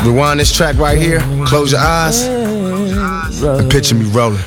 Rewind this track right here. Close your eyes. And picture me rolling.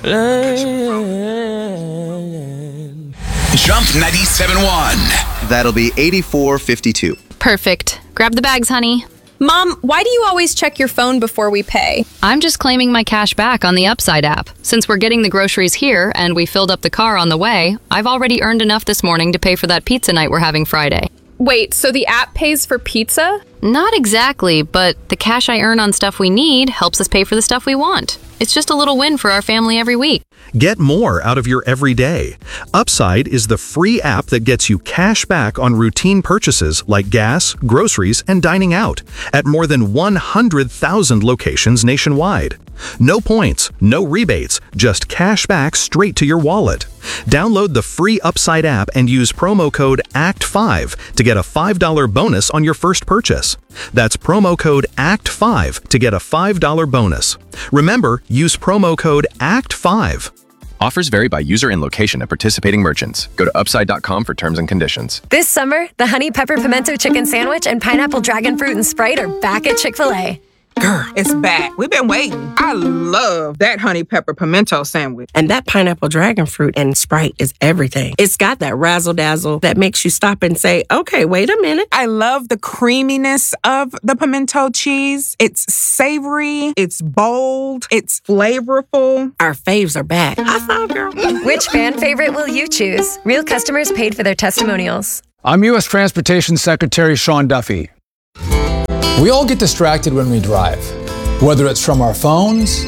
Jump 97.1. That'll be 84.52. Perfect. Grab the bags, honey. Mom, why do you always check your phone before we pay? I'm just claiming my cash back on the Upside app. Since we're getting the groceries here and we filled up the car on the way, I've already earned enough this morning to pay for that pizza night we're having Friday. Wait, so the app pays for pizza? Not exactly, but the cash I earn on stuff we need helps us pay for the stuff we want. It's just a little win for our family every week. Get more out of your everyday. Upside is the free app that gets you cash back on routine purchases like gas, groceries, and dining out at more than 100,000 locations nationwide. No points, no rebates, just cash back straight to your wallet. Download the free Upside app and use promo code ACT5 to get a $5 bonus on your first purchase. That's promo code ACT5 to get a $5 bonus. Remember, use promo code ACT5. Offers vary by user and location at participating merchants. Go to upside.com for terms and conditions. This summer, the Honey Pepper Pimento Chicken Sandwich and Pineapple Dragon Fruit and Sprite are back at Chick-fil-A. Girl, it's back. We've been waiting. I love that honey pepper pimento sandwich. And that pineapple dragon fruit and Sprite is everything. It's got that razzle-dazzle that makes you stop and say, okay, wait a minute. I love the creaminess of the pimento cheese. It's savory, it's bold, it's flavorful. Our faves are back. I thought, girl. Which fan favorite will you choose? Real customers paid for their testimonials. I'm U.S. Transportation Secretary Sean Duffy. We all get distracted when we drive, whether it's from our phones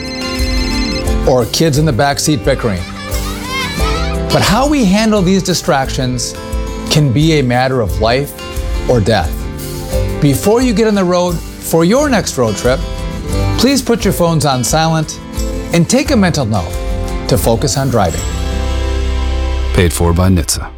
or kids in the backseat bickering. But how we handle these distractions can be a matter of life or death. Before you get on the road for your next road trip, please put your phones on silent and take a mental note to focus on driving. Paid for by NHTSA.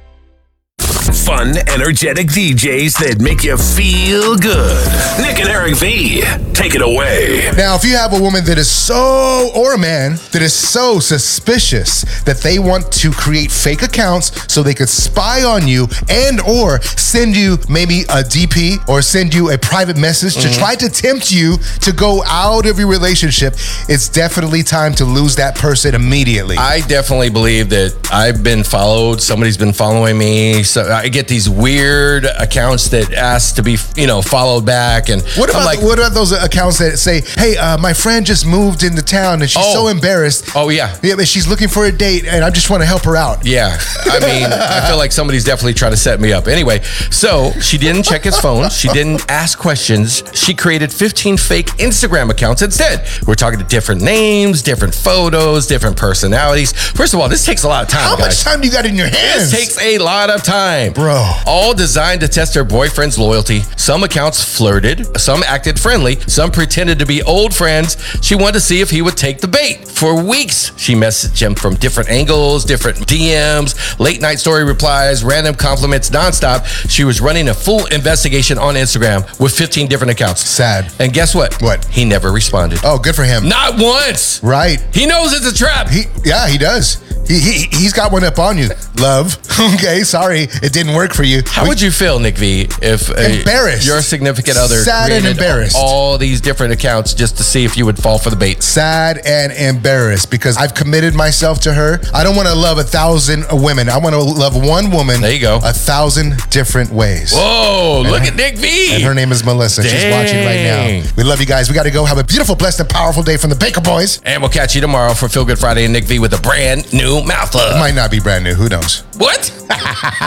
Fun, energetic DJs that make you feel good. Nick and Eric V, take it away. Now, if you have a woman that is or a man that is so suspicious that they want to create fake accounts so they could spy on you and or send you maybe a DP or send you a private message to try to tempt you to go out of your relationship, it's definitely time to lose that person immediately. I definitely believe that I've been followed. Somebody's been following me. So I get these weird accounts that ask to be, followed back. And what about those accounts that say, hey, my friend just moved into town and she's so embarrassed. Oh, yeah. Yeah, but she's looking for a date and I just want to help her out. Yeah. I mean, I feel like somebody's definitely trying to set me up. Anyway, so she didn't check his phone. She didn't ask questions. She created 15 fake Instagram accounts instead. We're talking to different names, different photos, different personalities. First of all, this takes a lot of time, How guys. much time do you got in your hands? This takes a lot of time. Bro. All designed to test their boyfriend's loyalty. Some accounts flirted, some acted friendly, some pretended to be old friends. She wanted to see if he would take the bait. For weeks, she messaged him from different angles, different DMs, late night story replies, random compliments, nonstop. She was running a full investigation on Instagram with 15 different accounts. Sad. And guess what? What? He never responded. Oh, good for him. Not once. Right. He knows it's a trap. He does. He's got one up on you, love. Okay, sorry, it didn't work for you. How would you feel, Nick V, if embarrassed, your significant other sad and embarrassed, all these different accounts just to see if you would fall for the bait? Sad and embarrassed because I've committed myself to her. I don't want to love 1,000 women. I want to love one woman. There you go. 1,000 different ways. Whoa! Look at Nick V. And her name is Melissa. Dang. She's watching right now. We love you guys. We got to go. Have a beautiful, blessed, and powerful day from the Baker Boys. And we'll catch you tomorrow for Feel Good Friday and Nick V with a brand new mouth plug. It might not be brand new. Who knows? What?